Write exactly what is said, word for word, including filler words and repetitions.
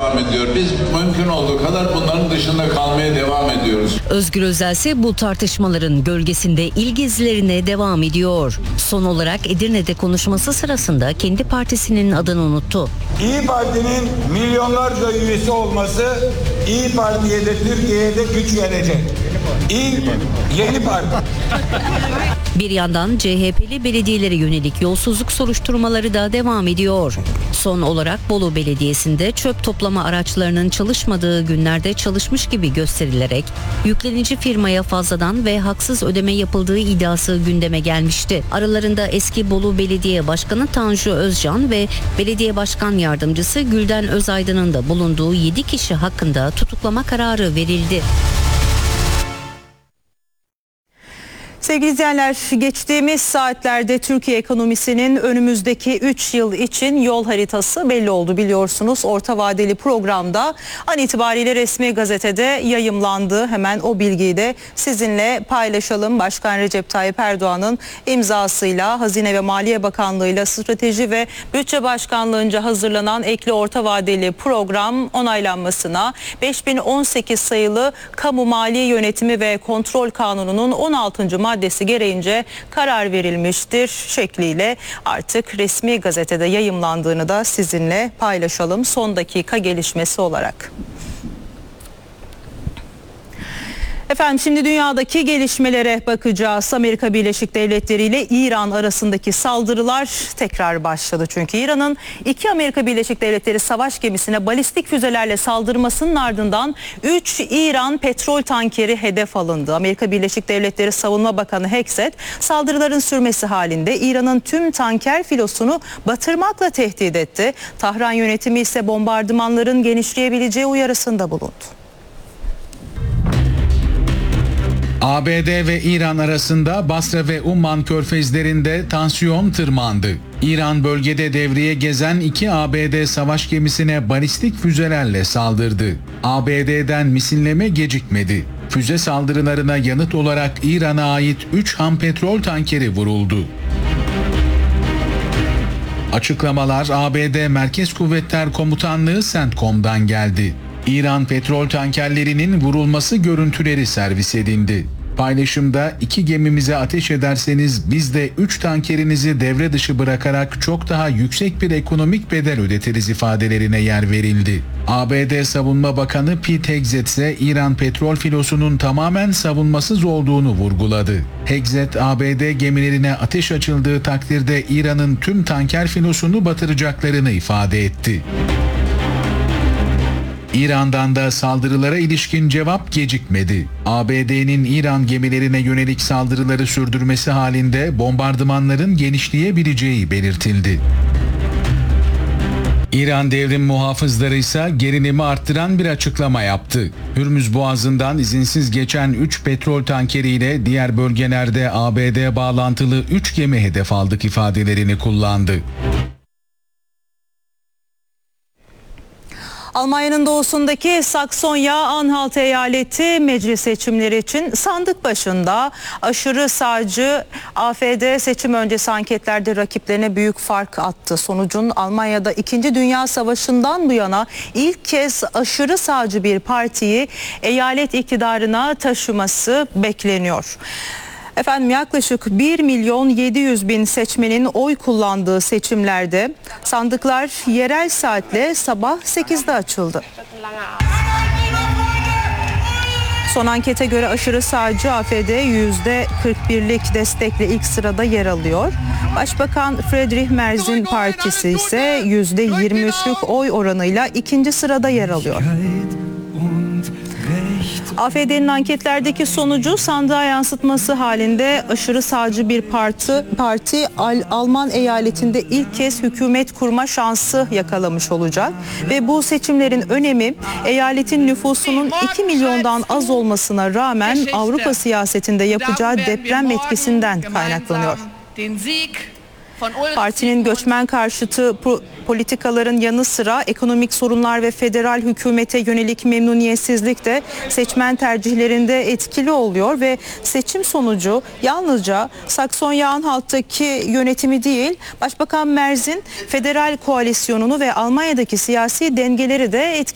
devam ediyor. Biz mümkün olduğu kadar bunların dışında kalmaya devam ediyoruz. Özgür Özel ise bu tartışmaların gölgesinde il gezilerine devam ediyor. Son olarak Edirne'de konuşması sırasında kendi partisinin adını unuttu. İYİ Parti'nin milyonlarca üyesi olması İYİ Parti'ye de Türkiye'ye de güç verecek. İyi, yeni parti. Bir yandan C H P'li belediyelere yönelik yolsuzluk soruşturmaları da devam ediyor. Son olarak Bolu Belediyesi'nde çöp toplama araçlarının çalışmadığı günlerde çalışmış gibi gösterilerek yüklenici firmaya fazladan ve haksız ödeme yapıldığı iddiası gündeme gelmişti. Aralarında eski Bolu Belediye Başkanı Tanju Özcan ve Belediye Başkan Yardımcısı Gülden Özaydın'ın da bulunduğu yedi kişi hakkında tutuklama kararı verildi. Sevgili izleyenler, geçtiğimiz saatlerde Türkiye ekonomisinin önümüzdeki üç yıl için yol haritası belli oldu biliyorsunuz. Orta vadeli programda an itibariyle resmi gazetede yayımlandı. Hemen o bilgiyi de sizinle paylaşalım. Başkan Recep Tayyip Erdoğan'ın imzasıyla Hazine ve Maliye Bakanlığı'yla Strateji ve Bütçe Başkanlığı'nca hazırlanan ekli orta vadeli program onaylanmasına beş bin on sekiz sayılı Kamu Maliye Yönetimi ve Kontrol Kanunu'nun on altıncı maddesi gereğince karar verilmiştir şekliyle artık resmi gazetede yayımlandığını da sizinle paylaşalım son dakika gelişmesi olarak. Efendim şimdi dünyadaki gelişmelere bakacağız. Amerika Birleşik Devletleri ile İran arasındaki saldırılar tekrar başladı. Çünkü İran'ın iki Amerika Birleşik Devletleri savaş gemisine balistik füzelerle saldırmasının ardından üç İran petrol tankeri hedef alındı. Amerika Birleşik Devletleri Savunma Bakanı Hexet saldırıların sürmesi halinde İran'ın tüm tanker filosunu batırmakla tehdit etti. Tahran yönetimi ise bombardımanların genişleyebileceği uyarısında bulundu. A B D ve İran arasında Basra ve Umman körfezlerinde tansiyon tırmandı. İran bölgede devreye gezen iki A B D savaş gemisine balistik füzelerle saldırdı. A B D'den misilleme gecikmedi. Füze saldırılarına yanıt olarak İran'a ait üç ham petrol tankeri vuruldu. Açıklamalar A B D Merkez Kuvvetler Komutanlığı CENTCOM'dan geldi. İran petrol tankerlerinin vurulması görüntüleri servis edildi. Paylaşımda iki gemimize ateş ederseniz biz de üç tankerinizi devre dışı bırakarak çok daha yüksek bir ekonomik bedel ödetiriz ifadelerine yer verildi. A B D Savunma Bakanı Pete Hegseth ise İran petrol filosunun tamamen savunmasız olduğunu vurguladı. Hegseth, A B D gemilerine ateş açıldığı takdirde İran'ın tüm tanker filosunu batıracaklarını ifade etti. İran'dan da saldırılara ilişkin cevap gecikmedi. A B D'nin İran gemilerine yönelik saldırıları sürdürmesi halinde bombardımanların genişleyebileceği belirtildi. İran devrim muhafızları ise gerilimi arttıran bir açıklama yaptı. Hürmüz Boğazı'ndan izinsiz geçen üç petrol tankeriyle diğer bölgelerde A B D bağlantılı üç gemi hedef aldık ifadelerini kullandı. Almanya'nın doğusundaki Saksonya-Anhalt eyaleti meclis seçimleri için sandık başında aşırı sağcı A F D seçim öncesi anketlerde rakiplerine büyük fark attı. Sonucun Almanya'da İkinci Dünya Savaşı'ndan bu yana ilk kez aşırı sağcı bir partiyi eyalet iktidarına taşıması bekleniyor. Efendim yaklaşık bir milyon yedi yüz bin seçmenin oy kullandığı seçimlerde sandıklar yerel saatle sabah sekizde açıldı. Son ankete göre aşırı sağcı A F D yüzde kırk birlik destekle ilk sırada yer alıyor. Başbakan Friedrich Merz'in partisi ise yüzde yirmi üçlük oy oranıyla ikinci sırada yer alıyor. A F D'nin anketlerdeki sonucu sandığa yansıtması halinde aşırı sağcı bir parti, parti Al- Alman eyaletinde ilk kez hükümet kurma şansı yakalamış olacak. Ve bu seçimlerin önemi eyaletin nüfusunun iki milyondan az olmasına rağmen Avrupa siyasetinde yapacağı deprem etkisinden kaynaklanıyor. Partinin göçmen karşıtı politikaların yanı sıra ekonomik sorunlar ve federal hükümete yönelik memnuniyetsizlik de seçmen tercihlerinde etkili oluyor ve seçim sonucu yalnızca Saksonya-Anhalt'taki yönetimi değil, Başbakan Merz'in federal koalisyonunu ve Almanya'daki siyasi dengeleri de etkili.